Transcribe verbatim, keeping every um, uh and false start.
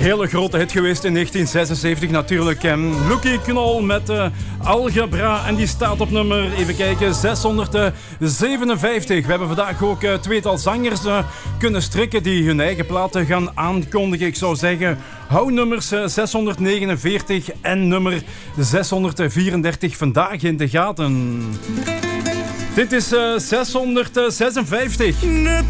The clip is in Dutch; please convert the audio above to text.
hele grote hit geweest in negentien zesenzeventig natuurlijk. Lucky Knoll met uh, Algebra en die staat op nummer, even kijken, zeshonderdzevenenvijftig. We hebben vandaag ook uh, tweetal zangers uh, kunnen strikken die hun eigen platen gaan aankondigen. Ik zou zeggen, hou nummers uh, zeshonderdnegenenveertig en nummer zeshonderdvierendertig vandaag in de gaten. Dit is uh, zeshonderdzesenvijftig.